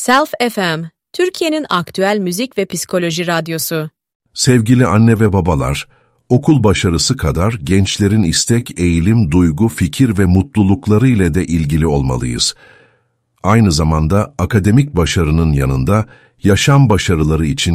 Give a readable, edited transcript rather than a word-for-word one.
Self FM, Türkiye'nin aktüel müzik ve psikoloji radyosu. Sevgili anne ve babalar, okul başarısı kadar gençlerin istek, eğilim, duygu, fikir ve mutlulukları ile de ilgili olmalıyız. Aynı zamanda akademik başarının yanında yaşam başarıları için